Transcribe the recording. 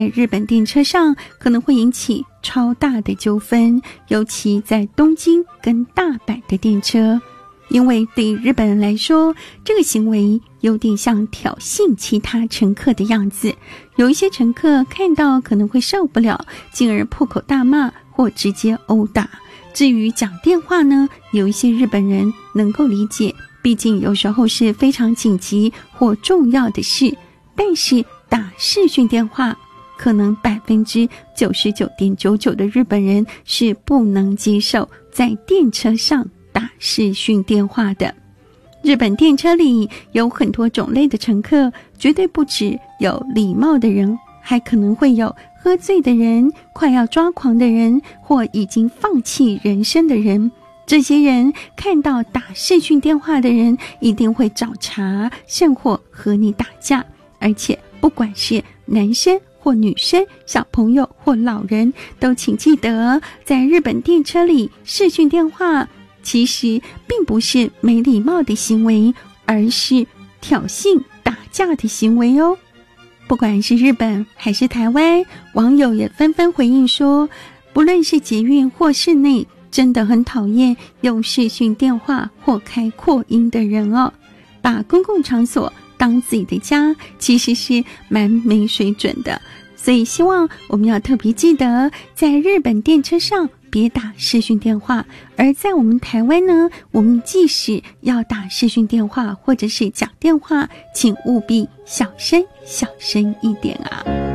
日本电车上可能会引起超大的纠纷，尤其在东京跟大阪的电车。因为对日本人来说，这个行为有点像挑衅其他乘客的样子，有一些乘客看到可能会受不了，进而破口大骂或直接殴打。至于讲电话呢，有一些日本人能够理解，毕竟有时候是非常紧急或重要的事，但是打视讯电话可能99.99%的日本人是不能接受在电车上打视讯电话的。日本电车里有很多种类的乘客，绝对不只有礼貌的人，还可能会有喝醉的人、快要抓狂的人，或已经放弃人生的人。这些人看到打视讯电话的人，一定会找茬，甚或和你打架。而且不管是男生或女生、小朋友或老人，都请记得，在日本电车里视讯电话其实并不是没礼貌的行为，而是挑衅打架的行为哦。不管是日本还是台湾，网友也纷纷回应说，不论是捷运或室内，真的很讨厌用视讯电话或开扩音的人哦。把公共场所当自己的家，其实是蛮没水准的。所以希望我们要特别记得，在日本电车上别打视讯电话，而在我们台湾呢，我们即使要打视讯电话或者是讲电话，请务必小声一点啊。